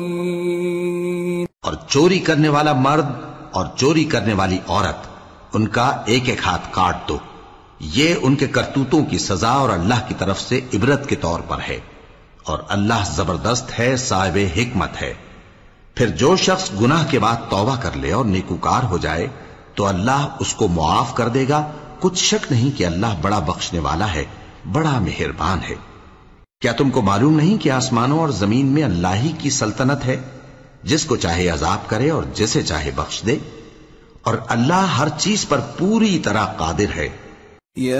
और चोरी करने वाला मर्द और चोरी करने वाली औरत, उनका एक एक हाथ काट दो। ये उनके करतूतों की सजा और अल्लाह की तरफ से इबरत के तौर पर है, और अल्लाह जबरदस्त है, साहिबे हिकमत है। फिर जो शख्स गुनाह के बाद तौबा कर ले और नेकूकार हो जाए तो अल्लाह उसको मुआफ कर देगा। कुछ शक नहीं कि अल्लाह बड़ा बख्शने वाला है, बड़ा मेहरबान है। क्या तुमको मालूम नहीं कि आसमानों और जमीन में अल्लाह ही की सल्तनत है, जिसको चाहे अजाब करे और जिसे चाहे बख्श दे, और अल्लाह हर चीज पर पूरी तरह कादिर है।